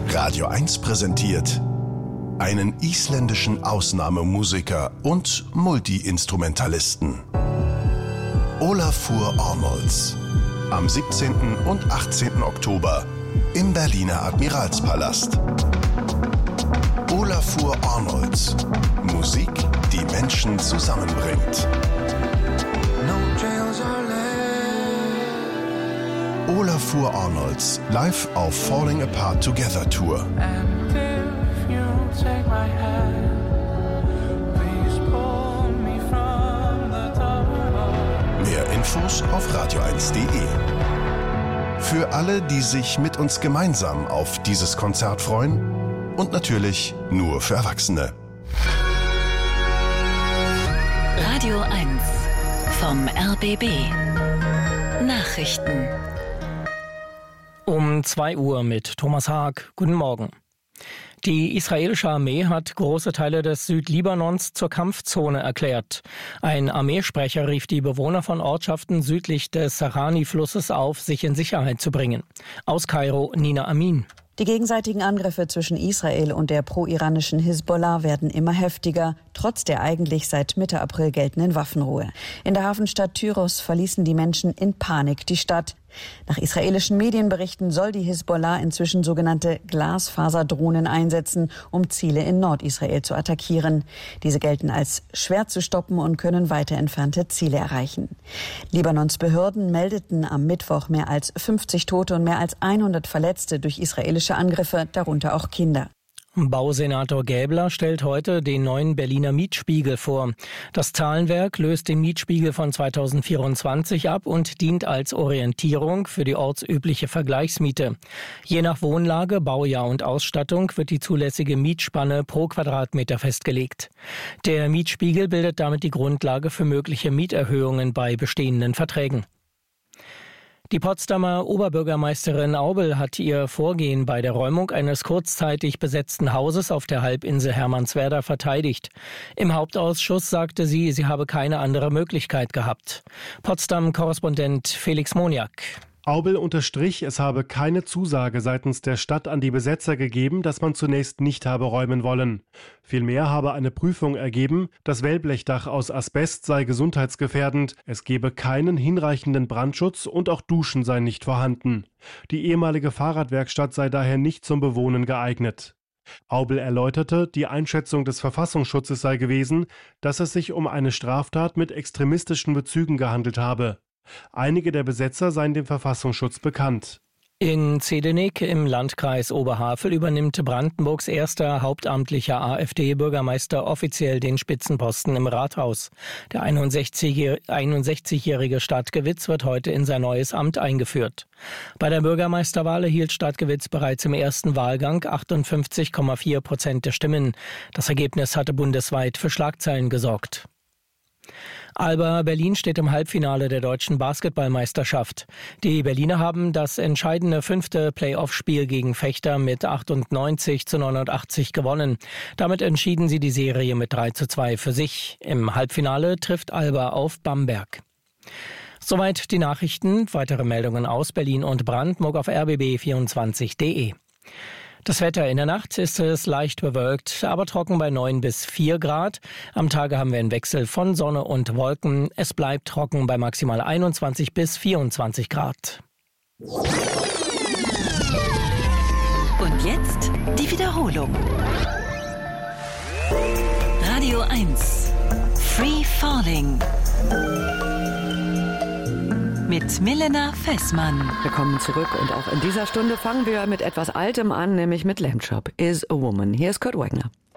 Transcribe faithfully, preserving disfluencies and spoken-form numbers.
Radio eins präsentiert einen isländischen Ausnahmemusiker und Multi-Instrumentalisten. Ólafur Arnalds. Am siebzehnten und achtzehnten Oktober im Berliner Admiralspalast. Ólafur Arnalds. Musik, die Menschen zusammenbringt. Ólafur Arnalds live auf Falling Apart Together Tour. Mehr Infos auf radio eins punkt de. Für alle, die sich mit uns gemeinsam auf dieses Konzert freuen und natürlich nur für Erwachsene. Radio eins vom R B B. Nachrichten. Um zwei Uhr mit Thomas Haag. Guten Morgen. Die israelische Armee hat große Teile des Südlibanons zur Kampfzone erklärt. Ein Armeesprecher rief die Bewohner von Ortschaften südlich des Sarani-Flusses auf, sich in Sicherheit zu bringen. Aus Kairo, Nina Amin. Die gegenseitigen Angriffe zwischen Israel und der pro-iranischen Hisbollah werden immer heftiger, trotz der eigentlich seit Mitte April geltenden Waffenruhe. In der Hafenstadt Tyros verließen die Menschen in Panik die Stadt. Nach israelischen Medienberichten soll die Hisbollah inzwischen sogenannte Glasfaserdrohnen einsetzen, um Ziele in Nordisrael zu attackieren. Diese gelten als schwer zu stoppen und können weiter entfernte Ziele erreichen. Libanons Behörden meldeten am Mittwoch mehr als fünfzig Tote und mehr als hundert Verletzte durch israelische Angriffe, darunter auch Kinder. Bausenator Gäbler stellt heute den neuen Berliner Mietspiegel vor. Das Zahlenwerk löst den Mietspiegel von zweitausendvierundzwanzig ab und dient als Orientierung für die ortsübliche Vergleichsmiete. Je nach Wohnlage, Baujahr und Ausstattung wird die zulässige Mietspanne pro Quadratmeter festgelegt. Der Mietspiegel bildet damit die Grundlage für mögliche Mieterhöhungen bei bestehenden Verträgen. Die Potsdamer Oberbürgermeisterin Aubel hat ihr Vorgehen bei der Räumung eines kurzzeitig besetzten Hauses auf der Halbinsel Hermannswerder verteidigt. Im Hauptausschuss sagte sie, sie habe keine andere Möglichkeit gehabt. Potsdam-Korrespondent Felix Moniak. Aubel unterstrich, es habe keine Zusage seitens der Stadt an die Besetzer gegeben, dass man zunächst nicht habe räumen wollen. Vielmehr habe eine Prüfung ergeben, das Wellblechdach aus Asbest sei gesundheitsgefährdend, es gebe keinen hinreichenden Brandschutz und auch Duschen seien nicht vorhanden. Die ehemalige Fahrradwerkstatt sei daher nicht zum Bewohnen geeignet. Aubel erläuterte, die Einschätzung des Verfassungsschutzes sei gewesen, dass es sich um eine Straftat mit extremistischen Bezügen gehandelt habe. Einige der Besetzer seien dem Verfassungsschutz bekannt. In Zedenik im Landkreis Oberhavel übernimmt Brandenburgs erster hauptamtlicher AfD-Bürgermeister offiziell den Spitzenposten im Rathaus. Der einundsechzigjährige Stadtgewitz wird heute in sein neues Amt eingeführt. Bei der Bürgermeisterwahl erhielt Stadtgewitz bereits im ersten Wahlgang achtundfünfzig Komma vier Prozent der Stimmen. Das Ergebnis hatte bundesweit für Schlagzeilen gesorgt. Alba Berlin steht im Halbfinale der deutschen Basketballmeisterschaft. Die Berliner haben das entscheidende fünfte Playoff-Spiel gegen Vechta mit achtundneunzig zu neunundachtzig gewonnen. Damit entschieden sie die Serie mit drei zu zwei für sich. Im Halbfinale trifft Alba auf Bamberg. Soweit die Nachrichten. Weitere Meldungen aus Berlin und Brandenburg auf r b b vierundzwanzig punkt de. Das Wetter: in der Nacht ist es leicht bewölkt, aber trocken bei neun bis vier Grad. Am Tage haben wir einen Wechsel von Sonne und Wolken. Es bleibt trocken bei maximal einundzwanzig bis vierundzwanzig Grad. Und jetzt die Wiederholung. Radio eins. Free Falling. Mit Milena Fessmann. Willkommen zurück und auch in dieser Stunde fangen wir mit etwas Altem an, nämlich mit Lamb Chop Is a Woman. Hier ist Kurt Wagner.